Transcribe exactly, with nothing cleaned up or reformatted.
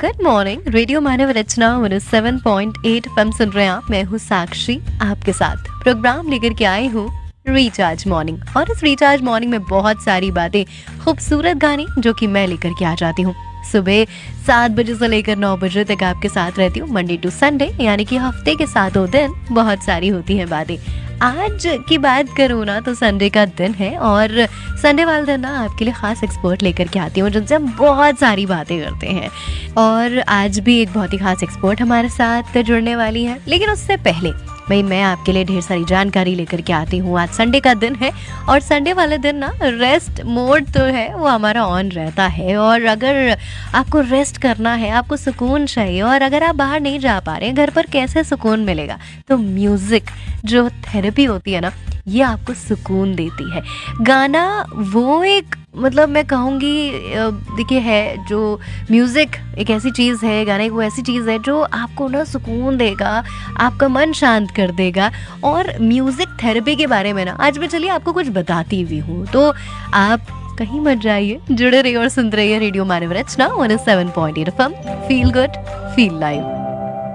Good morning. Radio मानव रचना seven point eight F M सुन रहे हैं आप। मैं हूँ साक्षी, आपके साथ प्रोग्राम लेकर के आई हूँ रिचार्ज मॉर्निंग। और इस रिचार्ज मॉर्निंग में बहुत सारी बातें, खूबसूरत गाने जो कि मैं लेकर के आ जाती हूँ। सुबह सात बजे से लेकर नौ बजे तक आपके साथ रहती हूँ, मंडे टू संडे, यानी कि हफ्ते के सातों दिन बहुत सारी होती हैं बातें। आज की बात करूँ ना तो संडे का दिन है और संडे वाले दिन ना आपके लिए खास एक्सपर्ट लेकर के आती हूँ जिनसे हम बहुत सारी बातें करते हैं। और आज भी एक बहुत ही खास एक्सपर्ट हमारे साथ जुड़ने वाली है, लेकिन उससे पहले भाई मैं आपके लिए ढेर सारी जानकारी लेकर के आती हूँ। आज संडे का दिन है और संडे वाले दिन ना रेस्ट मोड तो है वो हमारा ऑन रहता है। और अगर आपको रेस्ट करना है, आपको सुकून चाहिए और अगर आप बाहर नहीं जा पा रहे हैं, घर पर कैसे सुकून मिलेगा, तो म्यूजिक जो थेरेपी होती है ना, ये आपको सुकून देती है। गाना वो एक मतलब मैं कहूँगी देखिए है जो म्यूज़िक एक ऐसी चीज़ है, गाना एक वो ऐसी चीज़ है जो आपको ना सुकून देगा, आपका मन शांत कर देगा। और म्यूज़िक थेरेपी के बारे में ना आज मैं चलिए आपको कुछ बताती भी हूँ, तो आप कहीं मत जाइए, जुड़े रहिए और सुनते रहिए रेडियो मानव रचना one seven point eight F M. Feel good feel live.